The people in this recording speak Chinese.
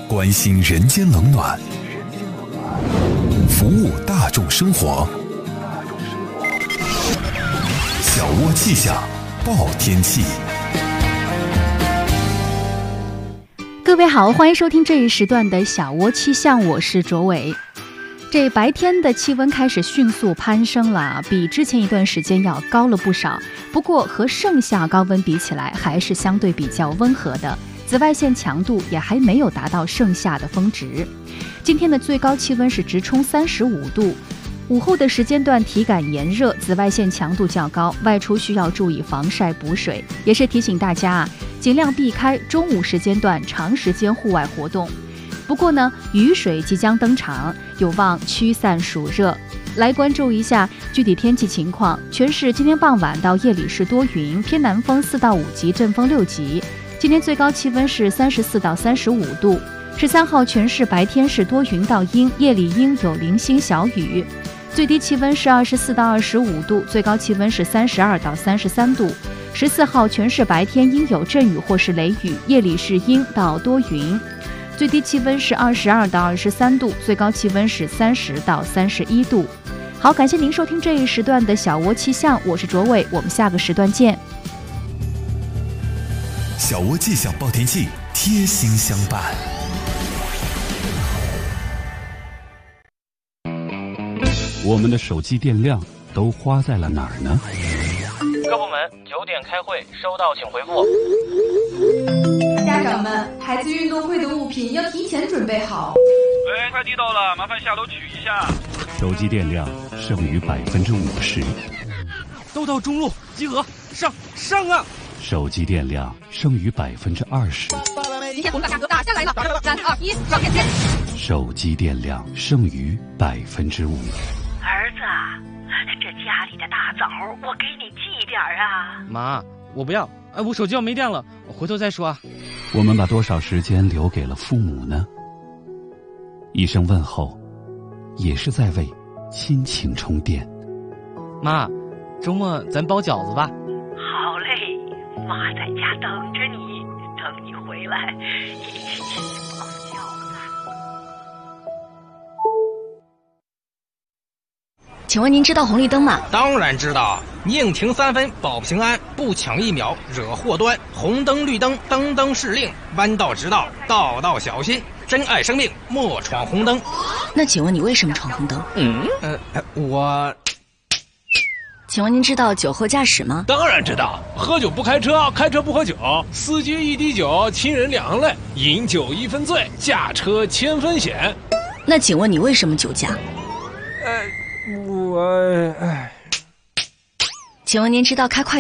关心人间冷暖，服务大众生活。小窝气象报天气。 各位好，欢迎收听这一时段的小窝气象，我是卓伟。这白天的气温开始迅速攀升了，比之前一段时间要高了不少。不过和盛夏高温比起来，还是相对比较温和的，紫外线强度也还没有达到盛夏的峰值。今天的最高气温是直冲35度，午后的时间段体感炎热，紫外线强度较高，外出需要注意防晒补水，也是提醒大家尽量避开中午时间段长时间户外活动。不过呢，雨水即将登场，有望驱散暑热。来关注一下具体天气情况。全市今天傍晚到夜里是多云，偏南风4到5级，阵风6级。今天最高气温是34到35度。13号全市白天是多云到阴，夜里阴有零星小雨。最低气温是24到25度，最高气温是32到33度。14号全市白天阴有阵雨或是雷雨，夜里是阴到多云。最低气温是22到23度，最高气温是30到31度。好，感谢您收听这一时段的小窝气象，我是卓伟，我们下个时段见。 小窝气象报天气，贴心相伴。 我们的手机电量都花在了哪儿呢？ 各部门9点开会，收到请回复。 家长们，孩子运动会的物品要提前准备好。 喂，快递到了，麻烦下楼取一下。 手机电量剩余50%。 都到中路集合，上啊！ 手机电量剩余20%。 今天红的价格打下来了，3、2、1，上线！ 手机电量剩余5%。 儿子，这家里的大枣我给你寄点啊。 妈，我不要，我手机要没电了，我回头再说啊。 我们把多少时间留给了父母呢？一声问候，也是在为亲情充电。 妈，周末咱包饺子吧。 好嘞，妈在家等着你，等你回来一起包饺子。 请问您知道红绿灯吗？ 当然知道，宁停3分保平安，不抢1秒惹祸端。红灯绿灯灯灯是令，弯道直道道道小心。珍爱生命，莫闯红灯。 那请问你为什么闯红灯？ 我…… 请问您知道酒后驾驶吗？ 当然知道，喝酒不开车，开车不喝酒，司机1滴酒，亲人2泪，饮酒1分醉，驾车1000分险。 那请问你为什么酒驾？ 我…… 请问您知道开快